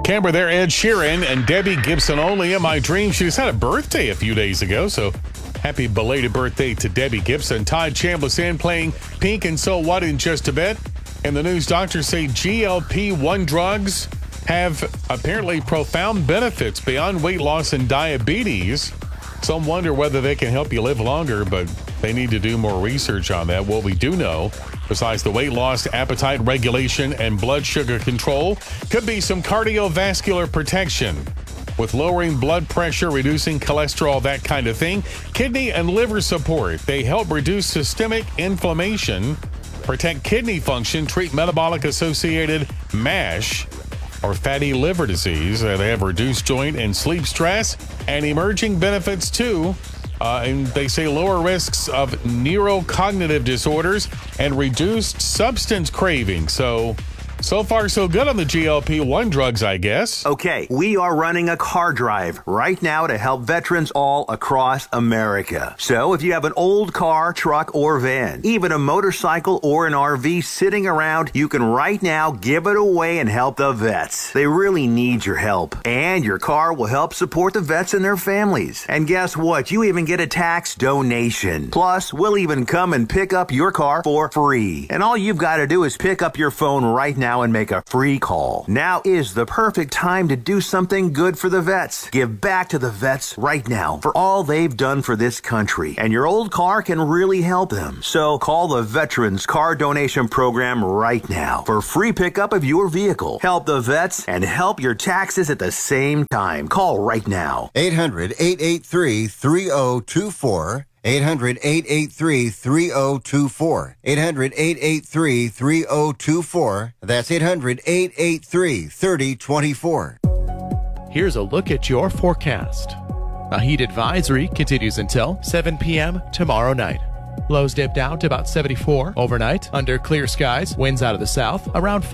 Camera there, Ed Sheeran and Debbie Gibson only in my dream. She just had a birthday a few days ago, so happy belated birthday to Debbie Gibson. Todd Chambliss playing Pink and So What in just a bit. And the news, doctors say GLP-1 drugs have apparently profound benefits beyond weight loss and diabetes. Some wonder whether they can help you live longer, but they need to do more research on that. What we do know, besides the weight loss, appetite regulation, and blood sugar control, could be some cardiovascular protection. With lowering blood pressure, reducing cholesterol, that kind of thing. Kidney and liver support. They help reduce systemic inflammation, protect kidney function, treat metabolic-associated MASH, or fatty liver disease. They have reduced joint and sleep stress and emerging benefits too. And they say lower risks of neurocognitive disorders and reduced substance craving. So far, so good on the GLP-1 drugs, I guess. Okay, we are running a car drive right now to help veterans all across America. So if you have an old car, truck, or van, even a motorcycle or an RV sitting around, you can right now give it away and help the vets. They really need your help. And your car will help support the vets and their families. And guess what? You even get a tax donation. Plus, we'll even come and pick up your car for free. And all you've got to do is pick up your phone right now and make a free call. Now is the perfect time to do something good for the vets. Give back to the vets right now for all they've done for this country. And your old car can really help them. So call the Veterans Car Donation Program right now for free pickup of your vehicle. Help the vets and help your taxes at the same time. Call right now. 800-883-3024. 800-883-3024. 800-883-3024. That's 800-883-3024. Here's a look at your forecast. A heat advisory continues until 7 p.m. tomorrow night. Lows dip down to about 74 overnight under clear skies. Winds out of the south around